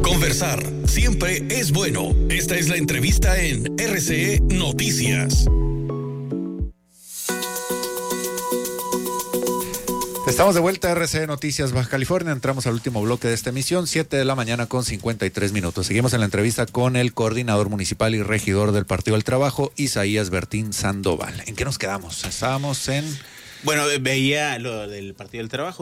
Conversar siempre es bueno. Esta es la entrevista en RCE Noticias. Estamos de vuelta a RCE Noticias Baja California. Entramos al último bloque de esta emisión, 7 de la mañana con 53 minutos. Seguimos en la entrevista con el coordinador municipal y regidor del Partido del Trabajo, Isaías Bertín Sandoval. ¿En qué nos quedamos? Estábamos en... Bueno, veía lo del Partido del Trabajo,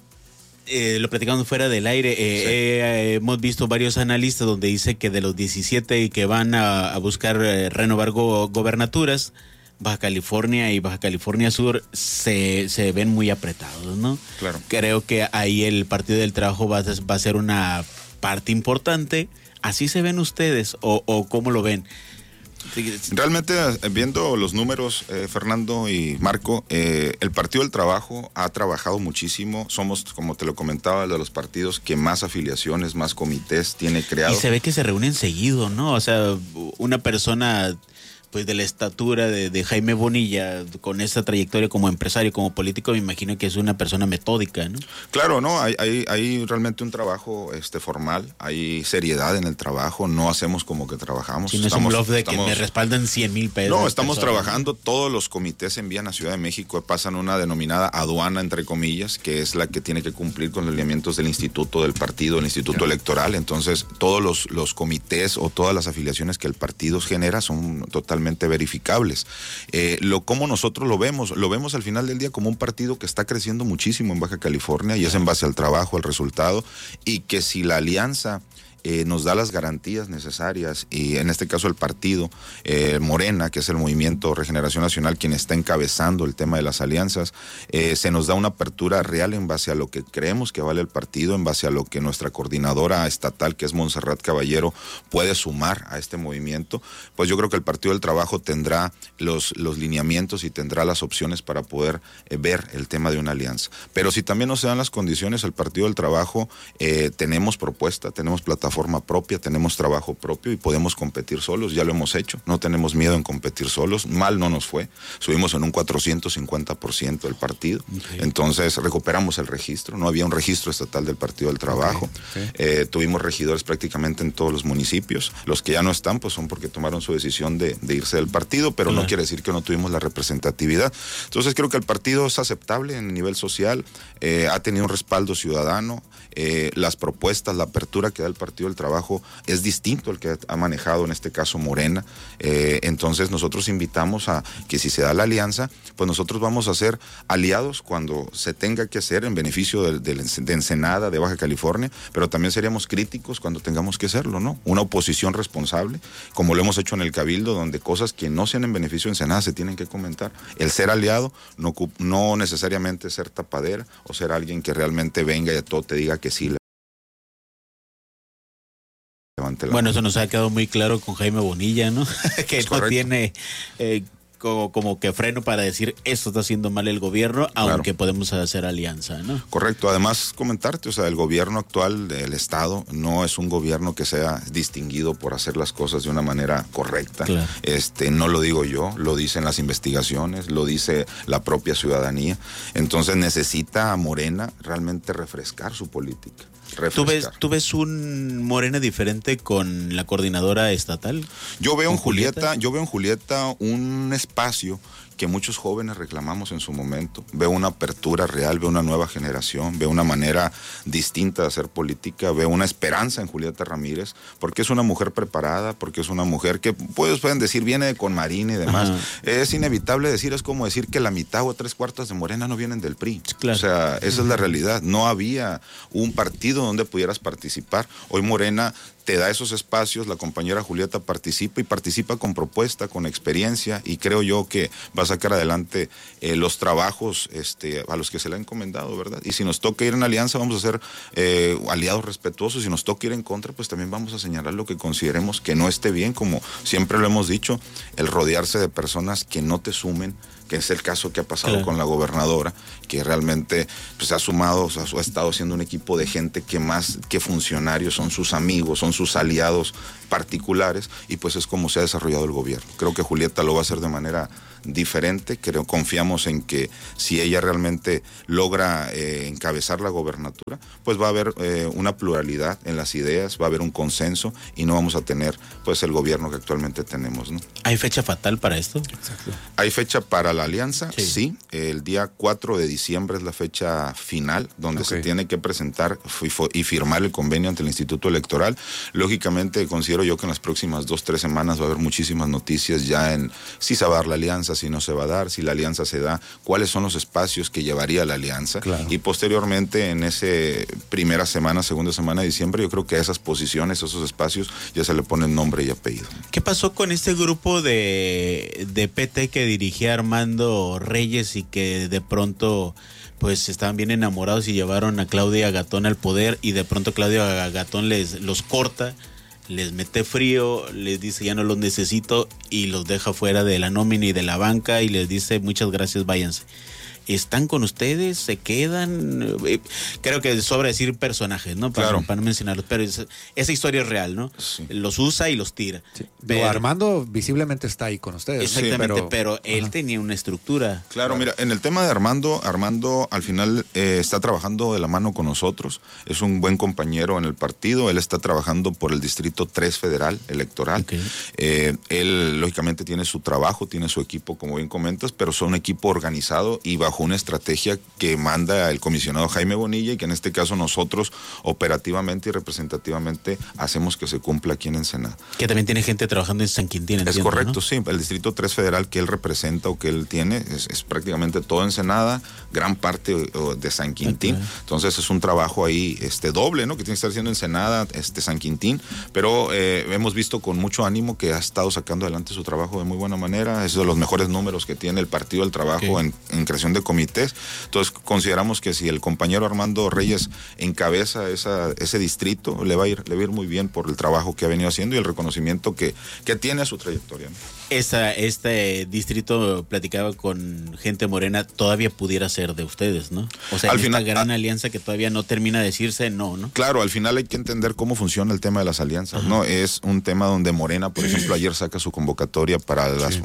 lo platicamos fuera del aire. Sí. Hemos visto varios analistas donde dice que de los 17 que van a buscar renovar gobernaturas, Baja California y Baja California Sur se ven muy apretados, ¿no? Claro. Creo que ahí el Partido del Trabajo va a ser una parte importante. ¿Así se ven ustedes o cómo lo ven? Realmente, viendo los números, Fernando y Marco, el Partido del Trabajo ha trabajado muchísimo. Somos, como te lo comentaba, de los partidos que más afiliaciones, más comités tiene creado. Y se ve que se reúnen seguido, ¿no? O sea, una persona pues de la estatura de Jaime Bonilla, con esa trayectoria como empresario, como político, me imagino que es una persona metódica, ¿no? Claro, no, hay realmente un trabajo formal, hay seriedad en el trabajo, no hacemos como que trabajamos. Si no es un bluff de que me respaldan 100,000 pesos. No, estamos trabajando, todos los comités envían a Ciudad de México, pasan una denominada aduana, entre comillas, que es la que tiene que cumplir con los lineamientos del instituto, del partido, el instituto electoral. Entonces, todos los comités o todas las afiliaciones que el partido genera son totalmente verificables. Cómo nosotros lo vemos al final del día como un partido que está creciendo muchísimo en Baja California y es en base al trabajo, al resultado, y que si la alianza nos da las garantías necesarias, y en este caso el partido Morena, que es el Movimiento Regeneración Nacional quien está encabezando el tema de las alianzas, se nos da una apertura real en base a lo que creemos que vale el partido, en base a lo que nuestra coordinadora estatal, que es Montserrat Caballero, puede sumar a este movimiento. Pues yo creo que el Partido del Trabajo tendrá los lineamientos y tendrá las opciones para poder ver el tema de una alianza. Pero si también no se dan las condiciones, el Partido del Trabajo tenemos propuesta, tenemos plataforma propia, tenemos trabajo propio y podemos competir solos. Ya lo hemos hecho, no tenemos miedo en competir solos. Mal no nos fue, subimos en un 450% el partido. Okay. Entonces recuperamos el registro, no había un registro estatal del Partido del Trabajo. Okay. Tuvimos regidores prácticamente en todos los municipios. Los que ya no están pues son porque tomaron su decisión de irse del partido, pero no quiere decir que no tuvimos la representatividad. Entonces creo que el partido es aceptable en el nivel social, ha tenido un respaldo ciudadano, las propuestas, la apertura que da el Partido del Trabajo es distinto al que ha manejado en este caso Morena. Entonces nosotros invitamos a que si se da la alianza, pues nosotros vamos a ser aliados cuando se tenga que hacer en beneficio de Ensenada, de Baja California, pero también seríamos críticos cuando tengamos que hacerlo, ¿no? Una oposición responsable, como lo hemos hecho en el Cabildo, donde cosas que no sean en beneficio de Ensenada se tienen que comentar. El ser aliado no necesariamente ser tapadera o ser alguien que realmente venga y a todo te diga que sí. Bueno, eso nos ha quedado muy claro con Jaime Bonilla, ¿no? Que no correcto. Tiene como que freno para decir esto está haciendo mal el gobierno, aunque claro, podemos hacer alianza, ¿no? Correcto. Además, comentarte, o sea, el gobierno actual del Estado no es un gobierno que sea distinguido por hacer las cosas de una manera correcta. Claro. No lo digo yo, lo dicen las investigaciones, lo dice la propia ciudadanía. Entonces necesita a Morena realmente refrescar su política. ¿Tú ves un Morena diferente con la coordinadora estatal? Yo veo en Julieta un espacio que muchos jóvenes reclamamos en su momento. Veo una apertura real, veo una nueva generación, veo una manera distinta de hacer política, veo una esperanza en Julieta Ramírez, porque es una mujer preparada, porque es una mujer que pueden decir viene con Marina y demás. Ajá. Es inevitable decir, es como decir que la mitad o 3/4 de Morena no vienen del PRI. Claro. O sea, esa es la realidad. No había un partido donde pudieras participar. Hoy Morena te da esos espacios, la compañera Julieta participa y participa con propuesta, con experiencia, y creo yo que va a sacar adelante los trabajos a los que se le ha encomendado, ¿verdad? Y si nos toca ir en alianza, vamos a ser aliados respetuosos. Si nos toca ir en contra, pues también vamos a señalar lo que consideremos que no esté bien, como siempre lo hemos dicho, el rodearse de personas que no te sumen, que es el caso que ha pasado con la gobernadora, que realmente pues, ha sumado, ha estado siendo un equipo de gente que más que funcionarios son sus amigos, son sus aliados particulares, y pues es como se ha desarrollado el gobierno. Creo que Julieta lo va a hacer de manera diferente. Confiamos en que si ella realmente logra encabezar la gobernatura, pues va a haber una pluralidad en las ideas, va a haber un consenso y no vamos a tener pues el gobierno que actualmente tenemos, ¿no? ¿Hay fecha fatal para esto? Exacto. ¿Hay fecha para la alianza? Sí. El día 4 de diciembre es la fecha final donde se tiene que presentar y firmar el convenio ante el Instituto Electoral. Lógicamente considero yo que en las próximas 2-3 semanas va a haber muchísimas noticias ya en si se va a dar la alianza, si no se va a dar, si la alianza se da, cuáles son los espacios que llevaría la alianza. Y posteriormente en ese segunda semana de diciembre, yo creo que a esas posiciones, a esos espacios ya se le pone nombre y apellido. ¿Qué pasó con este grupo de PT que dirigía Armando Reyes y que de pronto pues estaban bien enamorados y llevaron a Claudia Gatón al poder, y de pronto Claudia Gatón los corta, les mete frío, les dice ya no los necesito y los deja fuera de la nómina y de la banca y les dice muchas gracias, váyanse? ¿Están con ustedes? ¿Se quedan? Creo que sobra decir personajes, ¿no? Para no mencionarlos, pero esa historia es real, ¿no? Sí. Los usa y los tira. Sí. Pero Armando visiblemente está ahí con ustedes. Exactamente, pero él tenía una estructura. Claro, mira, en el tema de Armando al final está trabajando de la mano con nosotros, es un buen compañero en el partido, él está trabajando por el Distrito 3 Federal Electoral. Él lógicamente tiene su trabajo, tiene su equipo, como bien comentas, pero son un equipo organizado y bajo una estrategia que manda el comisionado Jaime Bonilla y que en este caso nosotros operativamente y representativamente hacemos que se cumpla aquí en Ensenada. Que también tiene gente trabajando en San Quintín, entiendo, es correcto, ¿no? Sí, el Distrito 3 Federal que él representa o que él tiene es prácticamente todo Ensenada, gran parte de San Quintín. Entonces es un trabajo ahí doble, ¿no? Que tiene que estar haciendo Ensenada, San Quintín, pero hemos visto con mucho ánimo que ha estado sacando adelante su trabajo de muy buena manera. Es de los mejores números que tiene el Partido del Trabajo en creación de comités. Entonces consideramos que si el compañero Armando Reyes encabeza ese distrito, le va a ir muy bien por el trabajo que ha venido haciendo y el reconocimiento que tiene a su trayectoria, ¿no? Este distrito, platicaba con gente morena, todavía pudiera ser de ustedes, ¿no? O sea, al final, gran alianza que todavía no termina de decirse no. Claro, al final hay que entender cómo funciona el tema de las alianzas, ¿no? Es un tema donde Morena, por ejemplo, ayer saca su convocatoria para las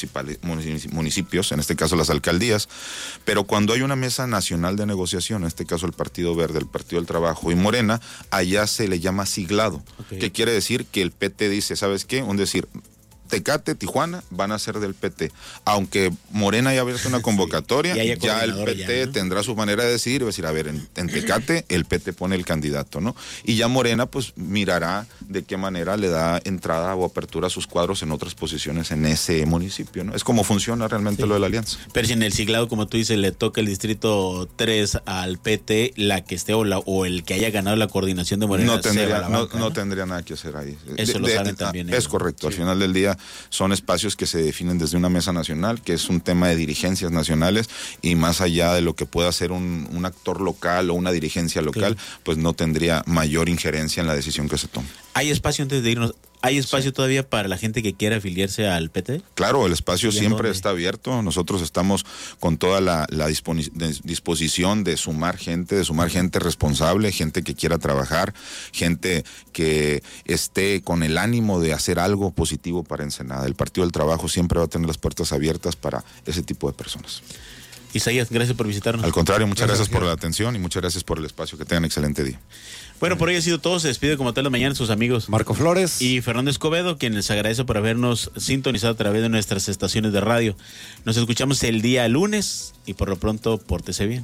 municipios, en este caso las alcaldías, pero cuando hay una mesa nacional de negociación, en este caso el Partido Verde, el Partido del Trabajo y Morena, allá se le llama siglado, que quiere decir que el PT dice, ¿sabes qué? Tecate, Tijuana van a ser del PT. Aunque Morena ya abierto una convocatoria, ya el PT ¿no? tendrá su manera de decidir, va a decir, a ver, en Tecate el PT pone el candidato, ¿no? Y ya Morena pues mirará de qué manera le da entrada o apertura a sus cuadros en otras posiciones en ese municipio, ¿no? Es como funciona realmente lo de la alianza. Pero si en el siglado, como tú dices, le toca el distrito 3 al PT, la que esté o el que haya ganado la coordinación de Morena no tendría nada que hacer ahí. Eso lo saben también. Es correcto, al final del día son espacios que se definen desde una mesa nacional, que es un tema de dirigencias nacionales, y más allá de lo que pueda hacer un actor local o una dirigencia local, pues no tendría mayor injerencia en la decisión que se tome. ¿Hay espacio antes de irnos? ¿Hay espacio todavía para la gente que quiera afiliarse al PT? Claro, el espacio siempre está abierto. Nosotros estamos con toda la disposición de sumar gente responsable, gente que quiera trabajar, gente que esté con el ánimo de hacer algo positivo para Ensenada. El Partido del Trabajo siempre va a tener las puertas abiertas para ese tipo de personas. Isaías, gracias por visitarnos. Al contrario, muchas gracias por la atención y muchas gracias por el espacio. Que tengan un excelente día. Bueno, por hoy ha sido todo. Se despide como tal la mañana sus amigos Marco Flores y Fernando Escobedo, quien les agradece por habernos sintonizado a través de nuestras estaciones de radio. Nos escuchamos el día lunes y por lo pronto, pórtese bien.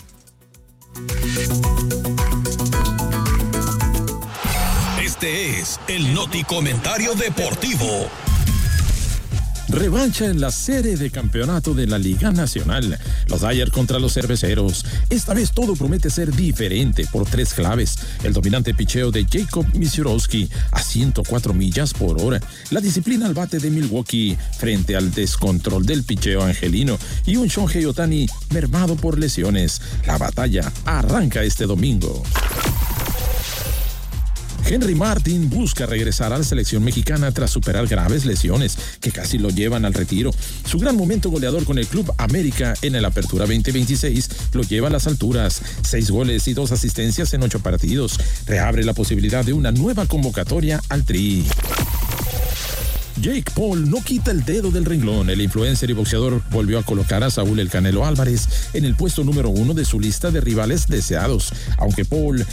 Este es el Noticomentario Deportivo. Revancha en la serie de campeonato de la Liga Nacional. Los Dyers contra los Cerveceros. Esta vez todo promete ser diferente por 3 claves. El dominante picheo de Jacob Misiorowski a 104 millas por hora. La disciplina al bate de Milwaukee frente al descontrol del picheo angelino. Y un Shohei Ohtani mermado por lesiones. La batalla arranca este domingo. Henry Martin busca regresar a la selección mexicana tras superar graves lesiones que casi lo llevan al retiro. Su gran momento goleador con el Club América en el Apertura 2026 lo lleva a las alturas. 6 goles y 2 asistencias en 8 partidos. Reabre la posibilidad de una nueva convocatoria al Tri. Jake Paul no quita el dedo del renglón. El influencer y boxeador volvió a colocar a Saúl El Canelo Álvarez en el puesto número 1 de su lista de rivales deseados. Aunque Paul